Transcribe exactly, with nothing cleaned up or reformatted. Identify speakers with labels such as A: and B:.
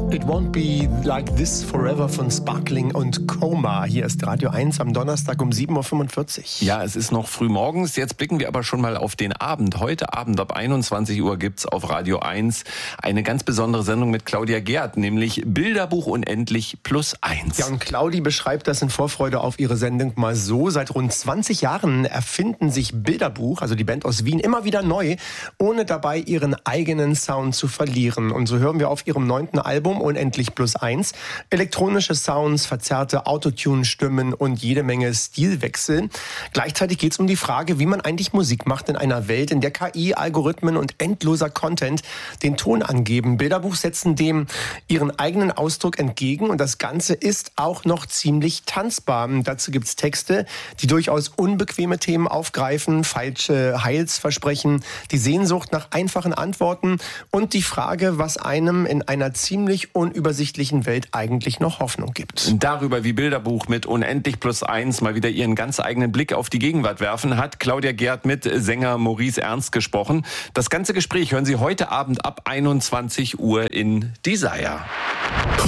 A: It won't be like this forever von Sparkling und Coma. Hier ist Radio eins am Donnerstag um sieben Uhr fünfundvierzig.
B: Ja, es ist noch früh morgens. Jetzt blicken wir aber schon mal auf den Abend. Heute Abend ab einundzwanzig Uhr gibt's auf Radio eins eine ganz besondere Sendung mit Claudia Gerd, nämlich Bilderbuch unendlich plus eins.
A: Ja, und Claudi beschreibt das in Vorfreude auf ihre Sendung mal so. Seit rund zwanzig Jahren erfinden sich Bilderbuch, also die Band aus Wien, immer wieder neu, ohne dabei ihren eigenen Sound zu verlieren. Und so hören wir auf ihrem neunten Album Unendlich plus eins elektronische Sounds, verzerrte Autotune-Stimmen und jede Menge Stilwechsel. Gleichzeitig geht es um die Frage, wie man eigentlich Musik macht in einer Welt, in der K I, Algorithmen und endloser Content den Ton angeben. Bilderbuch setzen dem ihren eigenen Ausdruck entgegen und das Ganze ist auch noch ziemlich tanzbar. Dazu gibt es Texte, die durchaus unbequeme Themen aufgreifen, falsche Heilsversprechen, die Sehnsucht nach einfachen Antworten und die Frage, was einem in einer ziemlich unübersichtlichen Welt eigentlich noch Hoffnung gibt.
B: Darüber, wie Bilderbuch mit Unendlich plus eins mal wieder ihren ganz eigenen Blick auf die Gegenwart werfen, hat Claudia Gerd mit Sänger Maurice Ernst gesprochen. Das ganze Gespräch hören Sie heute Abend ab einundzwanzig Uhr in Desire.